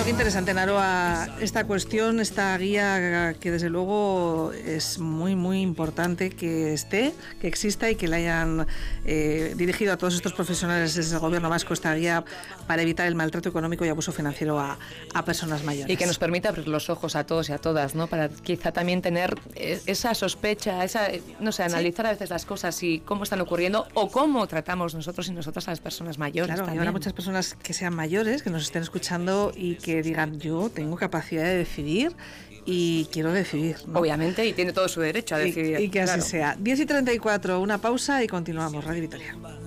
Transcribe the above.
Qué interesante, Naroa, esta cuestión, esta guía que desde luego es muy, muy importante que esté, que exista y que la hayan dirigido a todos estos profesionales desde el Gobierno vasco, esta guía para evitar el maltrato económico y abuso financiero a personas mayores. Y que nos permita abrir los ojos a todos y a todas, ¿no? Para quizá también tener esa sospecha, no sé, analizar a veces las cosas y cómo están ocurriendo o cómo tratamos nosotros y nosotras a las personas mayores. Claro, también. Y habrá muchas personas que sean mayores, que nos estén escuchando y que digan, yo tengo capacidad de decidir y quiero decidir, ¿no? Obviamente, y tiene todo su derecho a decidir. Y que así sea. 10:34, una pausa y continuamos. Radio Vitoria.